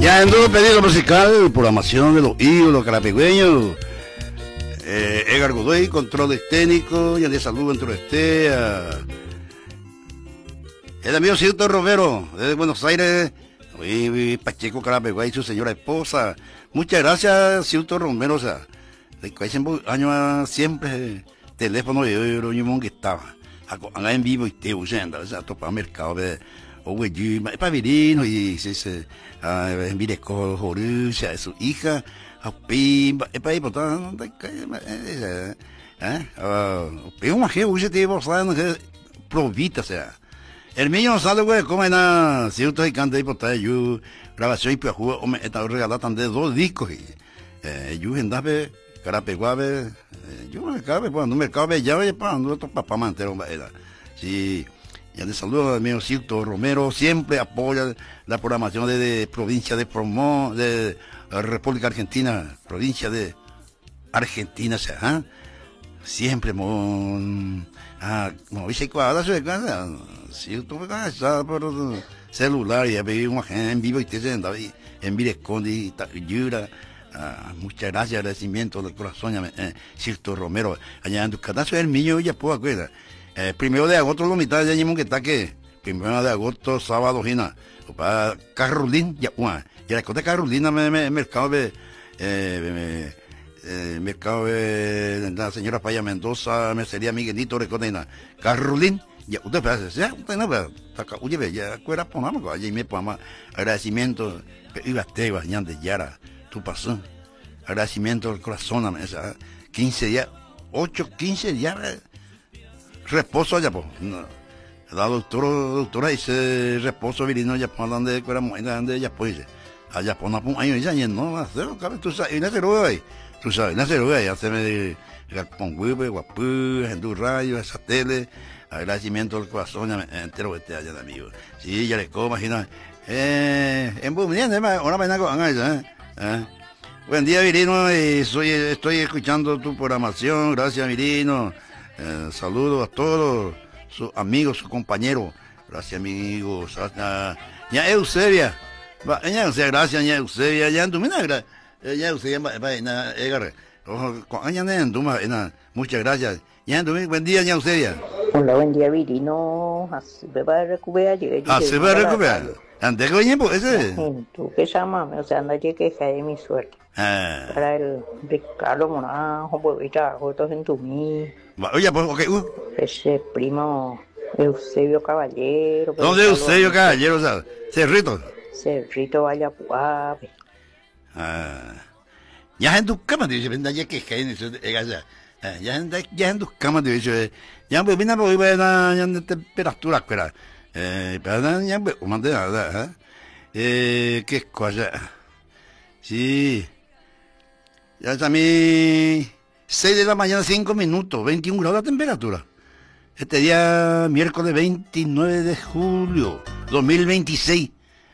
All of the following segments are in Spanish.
Ya en todo pedido musical, programación de los ídolos carapegüeños. Edgar Godoy, controles técnicos, y de salud dentro de el amigo Cito Romero, desde Buenos Aires, y Pacheco Carapegüey y su señora esposa. Muchas gracias, Cito Romero, o sea, de años siempre, teléfono de euro, y que estaba, acá en vivo y te usando, o sea, topa mercado de, o güey, para virino, y se, mire, Jorge, su hija, a Pimba, para ir por todo, pero una gente, usted tiene que provita, o sea. El mío sale, güey, como en la cierto y canta y por yo grabación y pues juego, me está regalando de 2 discos y yo en Dabe, Carapeguabe, yo me cabe, pues no me cabe ya, oye, para no papá mantero, sí, ya le saludo al mío Cito Romero, siempre apoya la programación de provincia de Promo, de República Argentina, provincia de Argentina, o sea, siempre como dice cuadra su casa, si tú me casas por celular y había una gente en vivo y te sentaba en mi esconde y llora. Muchas gracias, agradecimiento del corazón, Cito Romero, allá en tu cadastro el mío ya puedo acuerda. 1 de agosto, la mitad de año que está que, 1 de agosto, sábado, Gina, para Carolina, ya la cosa de Carolina, mercado de, mercado de la señora Paya Mendoza, me sería Miguelito, recordena, Carolina, ya usted ya usted no ve, oye, ya cuera ponamos, allí me ponemos agradecimiento, iba te bañando ya tu pasó, agradecimiento del corazón, 15 días, 15 días, reposo allá, pues, la doctora dice reposo virino ya por donde cuera donde ella pues, allá por una año ya no va a hacer, tú sabes, y no se lo ve, tú sabes, no se lo ve, ya se me con huevo, guapú, en tu radio, esa tele, agradecimiento del corazón, entero este allá de amigo. Sí, ya les imagina. En Bumiente, una vaina con eso, Buen día, Virino, y estoy escuchando tu programación, gracias, Virino. Saludos a todos sus amigos, sus compañeros. Gracias, amigos. Ya Eusebia. Gracias, ya Eusebia. Ya en tu mina, ya Eusebia, Edgar. Muchas gracias. Buen día, ya Eusebia. Hola, buen día, Virino. Se va a recuperar. Se va a recuperar. Antes que tiempo, ese. Tú que llámame, o sea, anda que de mi suerte. Para el Ricardo Monajo, pues ya, fotos en tu mí. Oye, pues, ok. Ese primo Eusebio Caballero. ¿Dónde Eusebio Caballero, sabes? Cerrito. Cerrito vaya puape. Ya en tu cama, dice, ven ya que caen, ya en tus camas, dice, ya pues vine a ver ya temperatura, pero ya pues, un de nada, qué cosa. Sí, ya está mi 6 de la mañana, 5 minutos, 21 grados de temperatura. Este día, miércoles 29 de julio, 2026.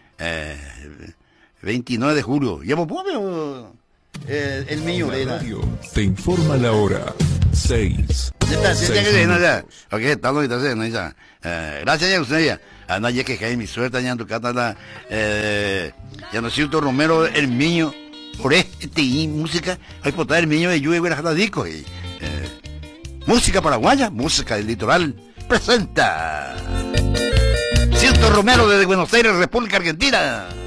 29 de julio. ¿Ya vos puedo? El mío, te informa la hora. 6. Ok, está lo que está haciendo. Gracias, ya usted. Anda, ya que cae mi suerte, ya en tu casa, ya no Cito Romero, el mío, por y música, hay que botar el mío de lluvia y las discos. Música paraguaya, música del litoral, presenta Cito Romero desde Buenos Aires, República Argentina.